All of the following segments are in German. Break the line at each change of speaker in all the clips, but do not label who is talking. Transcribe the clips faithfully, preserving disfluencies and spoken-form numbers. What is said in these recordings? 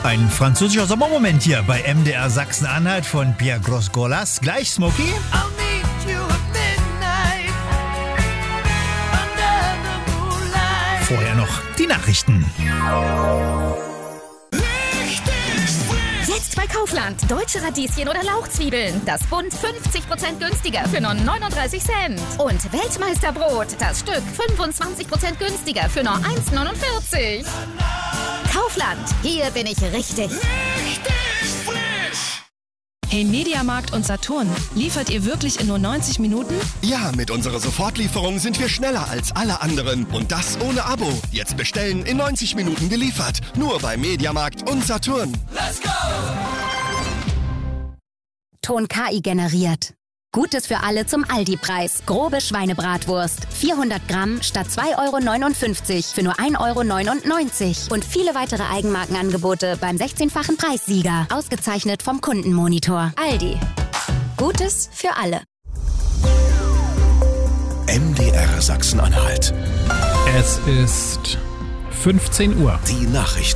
Ein französischer Sommermoment hier bei M D R Sachsen-Anhalt von Pierre Gros-Golas. Gleich Smokey. Vorher noch die Nachrichten.
Jetzt bei Kaufland. Deutsche Radieschen oder Lauchzwiebeln. Das Bund fünfzig Prozent günstiger für nur neununddreißig Cent. Und Weltmeisterbrot. Das Stück fünfundzwanzig Prozent günstiger für nur eins neunundvierzig. Kaufland. Hier bin ich richtig.
Richtig frisch.
Hey Mediamarkt und Saturn, liefert ihr wirklich in nur neunzig Minuten?
Ja, mit unserer Sofortlieferung sind wir schneller als alle anderen. Und das ohne Abo. Jetzt bestellen, in neunzig Minuten geliefert. Nur bei Mediamarkt und Saturn.
Let's go!
Ton K I generiert. Gutes für alle zum Aldi-Preis. Grobe Schweinebratwurst. vierhundert Gramm statt zwei Euro neunundfünfzig für nur ein Euro neunundneunzig. Und viele weitere Eigenmarkenangebote beim sechzehnfachen Preissieger. Ausgezeichnet vom Kundenmonitor. Aldi. Gutes für alle.
M D R Sachsen-Anhalt.
Es ist fünfzehn Uhr.
Die Nachrichten.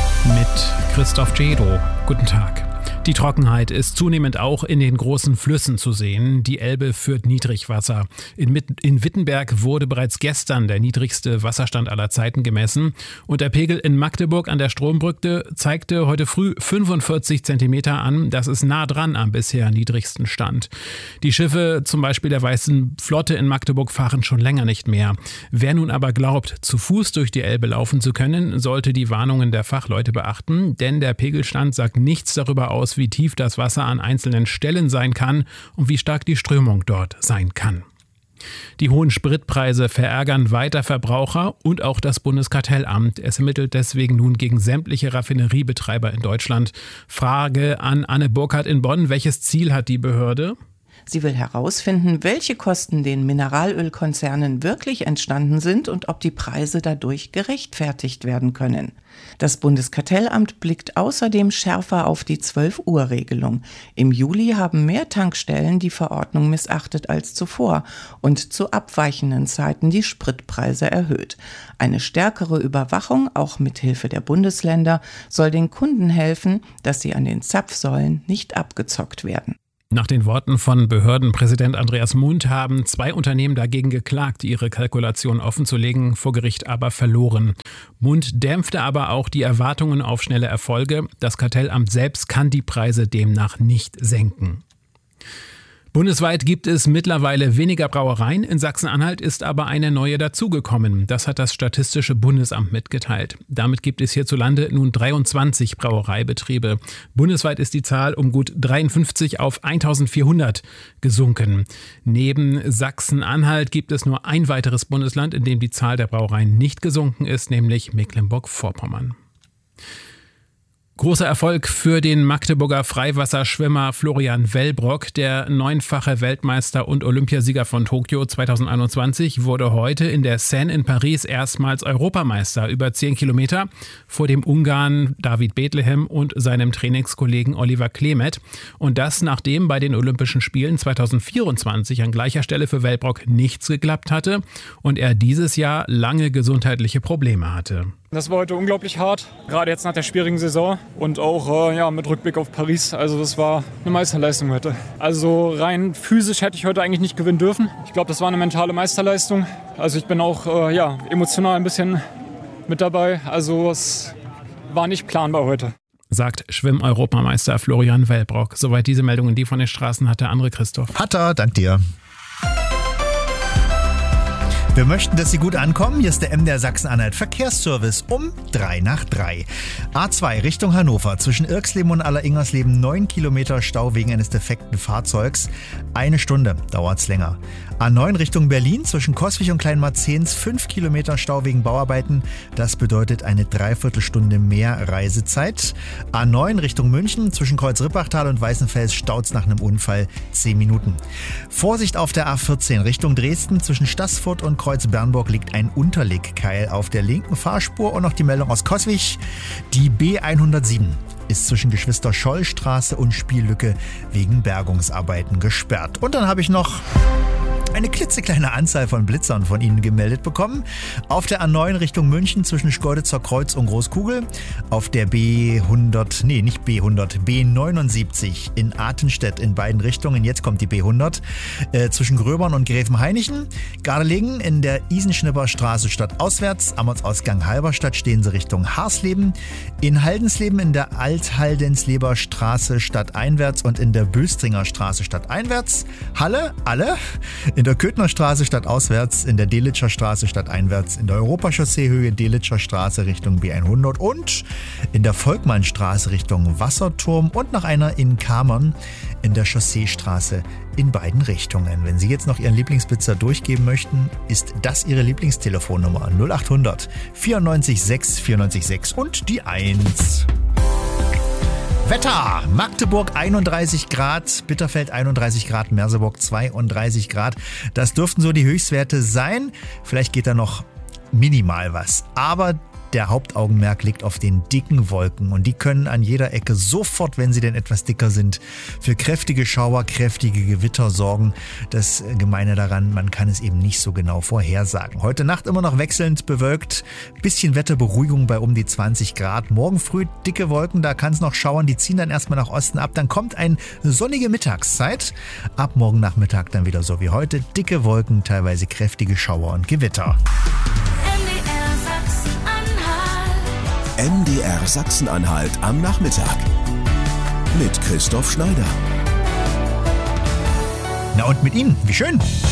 Mit Christoph Jedo. Guten Tag. Die Trockenheit ist zunehmend auch in den großen Flüssen zu sehen. Die Elbe führt Niedrigwasser. In, in Wittenberg wurde bereits gestern der niedrigste Wasserstand aller Zeiten gemessen. Und der Pegel in Magdeburg an der Strombrücke zeigte heute früh fünfundvierzig Zentimeter an. Das ist nah dran am bisher niedrigsten Stand. Die Schiffe, zum Beispiel der Weißen Flotte in Magdeburg, fahren schon länger nicht mehr. Wer nun aber glaubt, zu Fuß durch die Elbe laufen zu können, sollte die Warnungen der Fachleute beachten. Denn der Pegelstand sagt nichts darüber aus, wie tief das Wasser an einzelnen Stellen sein kann und wie stark die Strömung dort sein kann. Die hohen Spritpreise verärgern weiter Verbraucher und auch das Bundeskartellamt. Es ermittelt deswegen nun gegen sämtliche Raffineriebetreiber in Deutschland. Frage an Anne Burkhardt in Bonn. Welches Ziel hat die Behörde?
Sie will herausfinden, welche Kosten den Mineralölkonzernen wirklich entstanden sind und ob die Preise dadurch gerechtfertigt werden können. Das Bundeskartellamt blickt außerdem schärfer auf die zwölf-Uhr-Regelung. Im Juli haben mehr Tankstellen die Verordnung missachtet als zuvor und zu abweichenden Zeiten die Spritpreise erhöht. Eine stärkere Überwachung, auch mit Hilfe der Bundesländer, soll den Kunden helfen, dass sie an den Zapfsäulen nicht abgezockt werden.
Nach den Worten von Behördenpräsident Andreas Mund haben zwei Unternehmen dagegen geklagt, ihre Kalkulation offenzulegen, vor Gericht aber verloren. Mund dämpfte aber auch die Erwartungen auf schnelle Erfolge. Das Kartellamt selbst kann die Preise demnach nicht senken. Bundesweit gibt es mittlerweile weniger Brauereien, in Sachsen-Anhalt ist aber eine neue dazugekommen. Das hat das Statistische Bundesamt mitgeteilt. Damit gibt es hierzulande nun dreiundzwanzig Brauereibetriebe. Bundesweit ist die Zahl um gut dreiundfünfzig auf eintausendvierhundert gesunken. Neben Sachsen-Anhalt gibt es nur ein weiteres Bundesland, in dem die Zahl der Brauereien nicht gesunken ist, nämlich Mecklenburg-Vorpommern. Großer Erfolg für den Magdeburger Freiwasserschwimmer Florian Wellbrock. Der neunfache Weltmeister und Olympiasieger von Tokio zweitausendeinundzwanzig wurde heute in der Seine in Paris erstmals Europameister über zehn Kilometer vor dem Ungarn David Bethlehem und seinem Trainingskollegen Oliver Klemet. Und das, nachdem bei den Olympischen Spielen zweitausendvierundzwanzig an gleicher Stelle für Wellbrock nichts geklappt hatte und er dieses Jahr lange gesundheitliche Probleme hatte.
Das war heute unglaublich hart, gerade jetzt nach der schwierigen Saison und auch äh, ja, mit Rückblick auf Paris. Also das war eine Meisterleistung heute. Also rein physisch hätte ich heute eigentlich nicht gewinnen dürfen. Ich glaube, das war eine mentale Meisterleistung. Also ich bin auch äh, ja, emotional ein bisschen mit dabei. Also es war nicht planbar heute.
Sagt Schwimm-Europameister Florian Wellbrock. Soweit diese Meldungen, die von den Straßen hat der andere Christoph.
Hat er, dank dir. Wir möchten, dass Sie gut ankommen. Hier ist der M D R Sachsen-Anhalt Verkehrsservice um drei nach drei. A zwei Richtung Hannover. Zwischen Irxleben und Alleringmersleben neun Kilometer Stau wegen eines defekten Fahrzeugs. Eine Stunde dauert's länger. A neun Richtung Berlin. Zwischen Coswig und Kleinmarzehns fünf Kilometer Stau wegen Bauarbeiten. Das bedeutet eine Dreiviertelstunde mehr Reisezeit. A neun Richtung München. Zwischen Kreuz-Rippachtal und Weißenfels staut's nach einem Unfall zehn Minuten. Vorsicht auf der A vierzehn Richtung Dresden. Zwischen Staßfurt und Kreuz-Bernburg liegt ein Unterlegkeil auf der linken Fahrspur. Und noch die Meldung aus Coswig. Die B hundertsieben ist zwischen Geschwister-Scholl-Straße und Spiellücke wegen Bergungsarbeiten gesperrt. Und dann habe ich noch eine klitzekleine Anzahl von Blitzern von Ihnen gemeldet bekommen. Auf der A neun Richtung München zwischen Schkeuditzer Kreuz und Großkugel. Auf der B hundert, nee, nicht B hundert, B neunundsiebzig in Atenstedt in beiden Richtungen. Jetzt kommt die B hundert äh, zwischen Gröbern und Gräfenhainichen. Gardelegen in der Isenschnipperstraße stadtauswärts. Am Ortsausgang Halberstadt stehen Sie Richtung Harsleben. In Haldensleben in der Althaldensleber Straße stadteinwärts und in der Böstringer Straße stadteinwärts. Halle, alle. In der Köthner Straße stadtauswärts, in der Delitscher Straße stadteinwärts, in der Europachaussee-Höhe Delitscher Straße Richtung B hundert und in der Volkmannstraße Richtung Wasserturm und nach einer in Kamern in der Chausseestraße in beiden Richtungen. Wenn Sie jetzt noch Ihren Lieblingsblitzer durchgeben möchten, ist das Ihre Lieblingstelefonnummer null acht hundert vierundneunzig sechs vierundneunzig sechs und die eins. Wetter, Magdeburg einunddreißig Grad, Bitterfeld einunddreißig Grad, Merseburg zweiunddreißig Grad. Das dürften so die Höchstwerte sein. Vielleicht geht da noch minimal was. Aber der Hauptaugenmerk liegt auf den dicken Wolken und die können an jeder Ecke sofort, wenn sie denn etwas dicker sind, für kräftige Schauer, kräftige Gewitter sorgen. Das Gemeine daran, man kann es eben nicht so genau vorhersagen. Heute Nacht immer noch wechselnd bewölkt, bisschen Wetterberuhigung bei um die zwanzig Grad. Morgen früh dicke Wolken, da kann es noch schauern, die ziehen dann erstmal nach Osten ab. Dann kommt eine sonnige Mittagszeit. Ab morgen Nachmittag dann wieder so wie heute. Dicke Wolken, teilweise kräftige Schauer und Gewitter.
M D R Sachsen-Anhalt am Nachmittag mit Christoph Schneider.
Na und mit Ihnen, wie schön.